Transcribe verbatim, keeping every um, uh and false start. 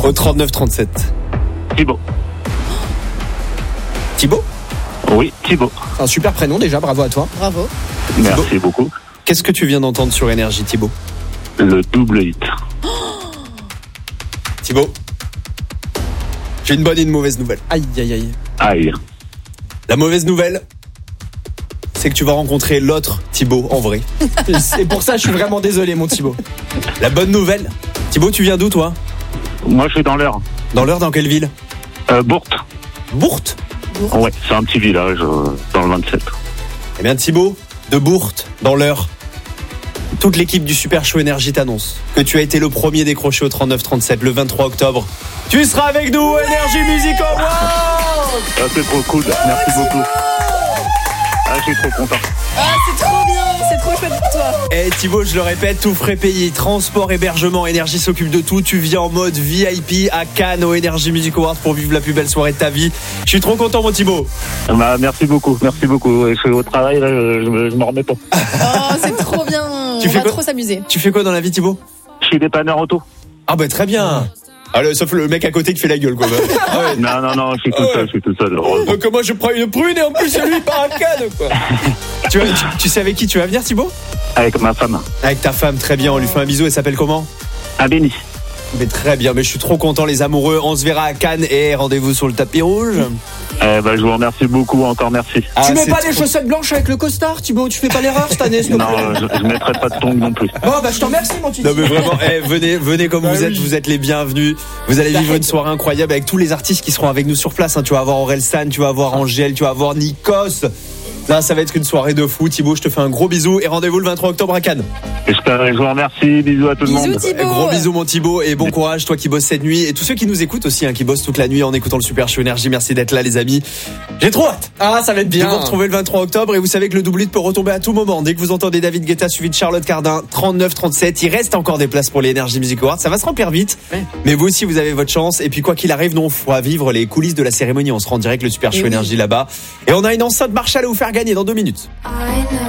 au trente-neuf trente-sept. Thibaut. Thibaut ? Oui, Thibaut. C'est un super prénom déjà, bravo à toi. Bravo. Merci Thibaut. beaucoup. Qu'est-ce que tu viens d'entendre sur Énergie, Thibaut ? Le double hit. Thibaut, j'ai une bonne et une mauvaise nouvelle. Aïe, aïe, aïe. Aïe. La mauvaise nouvelle, c'est que tu vas rencontrer l'autre Thibaut en vrai. C'est pour ça, je suis vraiment désolé, mon Thibaut. La bonne nouvelle, Thibaut, tu viens d'où toi ? Moi, je suis dans l'heure. Dans l'heure, dans quelle ville ? Euh, Bourte. Bourte ? Ouais, c'est un petit village euh, dans le vingt-sept. Eh bien Thibaut, de Bourte, dans l'heure, toute l'équipe du Super Show Énergie t'annonce que tu as été le premier décroché au trente-neuf trente-sept le vingt-trois octobre. Tu seras avec nous au Énergie Music Awards. Ah, c'est trop cool, merci beaucoup. Ah, je suis trop content. Ah, c'est trop bien, c'est trop chouette pour toi. Et Thibaut, je le répète, tout frais payé, transport, hébergement, Énergie s'occupe de tout. Tu viens en mode V I P à Cannes au Énergie Music Awards pour vivre la plus belle soirée de ta vie. Je suis trop content, mon Thibaut. Bah, merci beaucoup, merci beaucoup. Je suis au travail, là, je, je, je me remets pas. Oh, c'est trop bien. Tu On fais va quoi trop s'amuser. Tu fais quoi dans la vie, Thibaut ? Je suis dépanneur auto. Ah bah très bien. Ah, le, sauf le mec à côté qui fait la gueule, quoi. Ah ouais. Non, non, non, je suis tout seul, je suis tout seul. Donc moi je prends une prune et en plus c'est lui il part à Cannes, quoi. tu, tu, tu sais avec qui tu vas venir, Thibaut ? Avec ma femme. Avec ta femme, très bien, on lui fait un bisou, elle s'appelle comment ? À Béni. Mais très bien, mais je suis trop content les amoureux, on se verra à Cannes et rendez-vous sur le tapis rouge. Eh ben, je vous remercie beaucoup, encore merci. Ah, tu mets pas trop... les chaussettes blanches avec le costard, Thibaut, tu fais pas l'erreur cette année, s'il te plaît. Non, je, je mettrai pas de tongs non plus. Bon, bah je te remercie, mon Thibaut. Non mais vraiment, eh, venez, venez comme bah vous oui. êtes, vous êtes les bienvenus. Vous allez vivre une soirée incroyable avec tous les artistes qui seront avec nous sur place. Hein. Tu vas avoir Orelsan, tu vas avoir Angèle, tu vas avoir Nikos. Là, ça va être une soirée de fou. Thibaut, je te fais un gros bisou et rendez-vous le vingt-trois octobre à Cannes. J'espère, je vous remercie, bisous à tout le Bisous, monde. Thibaut. Gros bisous mon Thibaut et bon courage toi qui bosses cette nuit et tous ceux qui nous écoutent aussi hein, qui bossent toute la nuit en écoutant le Super Show Énergie. Merci d'être là les amis. J'ai trop hâte. Ah, ça va être De bien. vous retrouver le vingt-trois octobre et vous savez que le double hit peut retomber à tout moment. Dès que vous entendez David Guetta suivi de Charlotte Cardin, trente-neuf trente-sept, il reste encore des places pour les Energy Music Awards. Ça va se remplir vite. Ouais. Mais vous aussi vous avez votre chance et puis quoi qu'il arrive, nous on fera vivre les coulisses de la cérémonie. On se rend direct le Super Show oui. Énergie là-bas et on a une enceinte Marshall à vous faire gagner dans deux minutes. I know